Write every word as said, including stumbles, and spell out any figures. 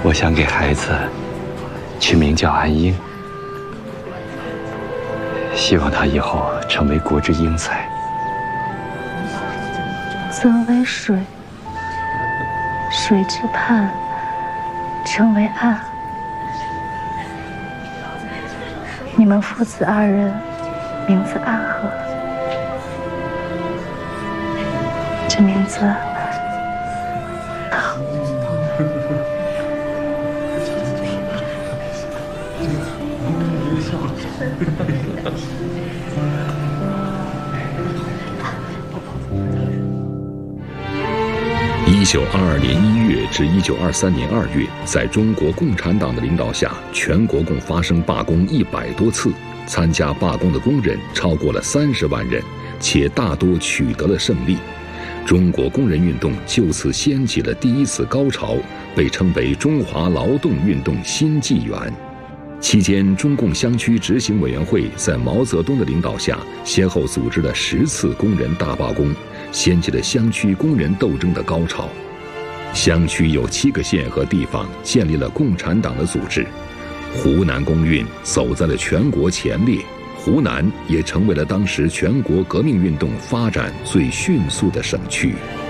我想给孩子取名叫安英，希望他以后成为国之英才。 曾为水，水之畔成为岸。你们父子二人名字暗合，这名字好。 一九二二年一月至一九二三年二月，在中国共产党的领导下，全国共发生罢工一百多次，参加罢工的工人超过了三十万人，且大多取得了胜利。中国工人运动就此掀起了第一次高潮，被称为中华劳动运动新纪元。期间，中共湘区执行委员会在毛泽东的领导下，先后组织了十次工人大罢工，掀起了湘区工人斗争的高潮。湘区有七个县和地方建立了共产党的组织，湖南工运走在了全国前列，湖南也成为了当时全国革命运动发展最迅速的省区。